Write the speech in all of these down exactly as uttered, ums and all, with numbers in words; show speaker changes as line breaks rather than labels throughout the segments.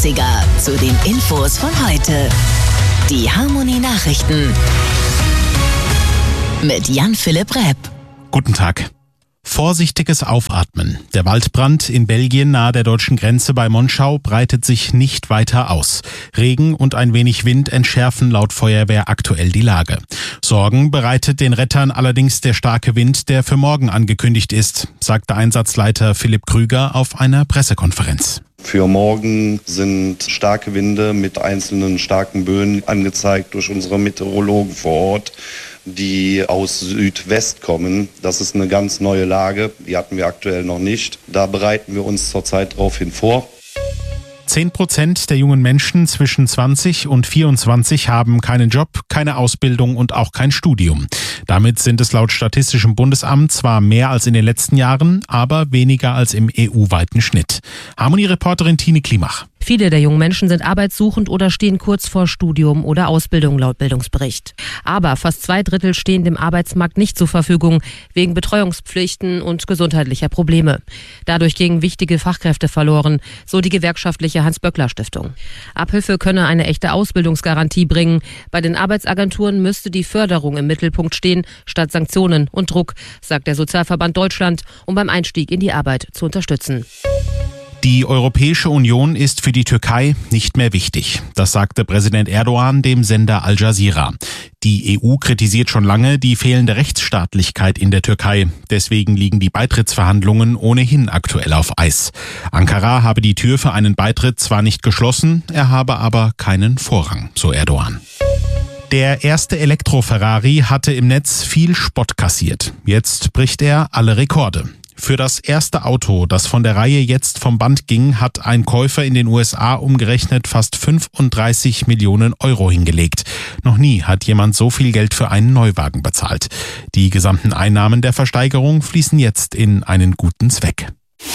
dreißiger zu den Infos von heute. Die Harmony Nachrichten mit Jan-Philipp Repp.
Guten Tag. Vorsichtiges Aufatmen. Der Waldbrand in Belgien nahe der deutschen Grenze bei Monschau breitet sich nicht weiter aus. Regen und ein wenig Wind entschärfen laut Feuerwehr aktuell die Lage. Sorgen bereitet den Rettern allerdings der starke Wind, der für morgen angekündigt ist, sagte Einsatzleiter Philipp Krüger auf einer Pressekonferenz.
Für morgen sind starke Winde mit einzelnen starken Böen angezeigt durch unsere Meteorologen vor Ort, die aus Südwest kommen. Das ist eine ganz neue Lage, die hatten wir aktuell noch nicht. Da bereiten wir uns zurzeit darauf hin vor.
Zehn Prozent der jungen Menschen zwischen zwanzig und vierundzwanzig haben keinen Job, keine Ausbildung und auch kein Studium. Damit sind es laut Statistischem Bundesamt zwar mehr als in den letzten Jahren, aber weniger als im E U-weiten Schnitt. Harmony-Reporterin Tine Klimach.
Viele der jungen Menschen sind arbeitssuchend oder stehen kurz vor Studium oder Ausbildung laut Bildungsbericht. Aber fast zwei Drittel stehen dem Arbeitsmarkt nicht zur Verfügung, wegen Betreuungspflichten und gesundheitlicher Probleme. Dadurch gingen wichtige Fachkräfte verloren, so die gewerkschaftliche Hans-Böckler-Stiftung. Abhilfe könne eine echte Ausbildungsgarantie bringen. Bei den Arbeitsagenturen müsste die Förderung im Mittelpunkt stehen, statt Sanktionen und Druck, sagt der Sozialverband Deutschland, um beim Einstieg in die Arbeit zu unterstützen.
Die Europäische Union ist für die Türkei nicht mehr wichtig. Das sagte Präsident Erdogan dem Sender Al Jazeera. Die E U kritisiert schon lange die fehlende Rechtsstaatlichkeit in der Türkei. Deswegen liegen die Beitrittsverhandlungen ohnehin aktuell auf Eis. Ankara habe die Tür für einen Beitritt zwar nicht geschlossen, er habe aber keinen Vorrang, so Erdogan. Der erste Elektro-Ferrari hatte im Netz viel Spott kassiert. Jetzt bricht er alle Rekorde. Für das erste Auto, das von der Reihe jetzt vom Band ging, hat ein Käufer in den U S A umgerechnet fast fünfunddreißig Millionen Euro hingelegt. Noch nie hat jemand so viel Geld für einen Neuwagen bezahlt. Die gesamten Einnahmen der Versteigerung fließen jetzt in einen guten Zweck.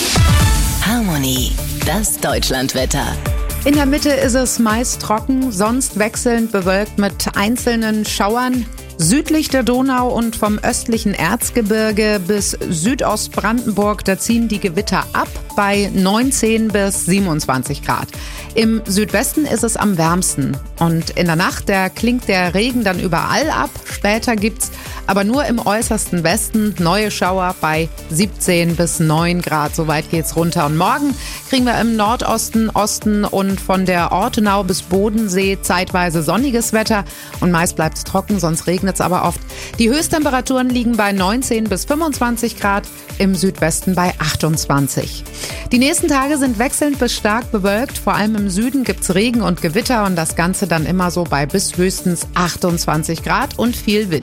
Harmony, das Deutschlandwetter.
In der Mitte ist es meist trocken, sonst wechselnd bewölkt mit einzelnen Schauern. Südlich der Donau und vom östlichen Erzgebirge bis Südostbrandenburg, da ziehen die Gewitter ab bei neunzehn bis siebenundzwanzig Grad. Im Südwesten ist es am wärmsten und in der Nacht, da klingt der Regen dann überall ab. Später gibt's aber nur im äußersten Westen neue Schauer bei siebzehn bis neun Grad. So weit geht's runter. Und morgen kriegen wir im Nordosten, Osten und von der Ortenau bis Bodensee zeitweise sonniges Wetter und meist bleibt's trocken, sonst regnet es aber oft. Die Höchsttemperaturen liegen bei neunzehn bis fünfundzwanzig Grad, im Südwesten bei achtundzwanzig. Die nächsten Tage sind wechselnd bis stark bewölkt. Vor allem im Süden gibt's Regen und Gewitter und das Ganze dann immer so bei bis höchstens achtundzwanzig Grad und viel Wind.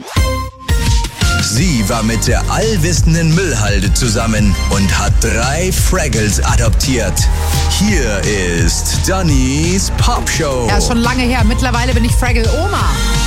Sie war mit der allwissenden Müllhalde zusammen und hat drei Fraggles adoptiert. Hier ist Dannys Popshow.
Ja, ist schon lange her. Mittlerweile bin ich Fraggle Oma.